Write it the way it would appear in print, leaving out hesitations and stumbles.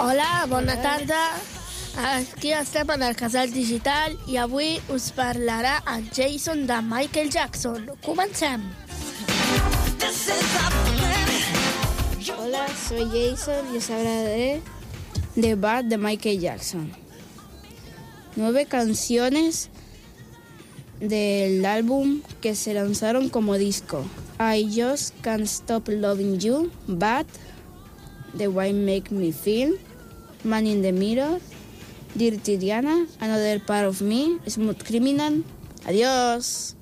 Hola, bona tarda. Aquí estem en el Casal Digital i avui us parlarà el Jason de Michael Jackson. Comencem. Hola, soy Jason y os hablaré de Bad de Michael Jackson. 9 canciones del álbum que se lanzaron como disco. I Just Can't Stop Loving You, Bad, The Way Make Me Feel, Man in the Mirror, Dirty Diana, Another Part of Me, Smooth Criminal. Adiós.